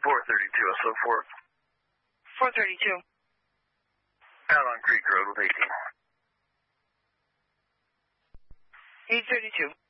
432 SO4. 432. Allen Creek Road with 18. 832.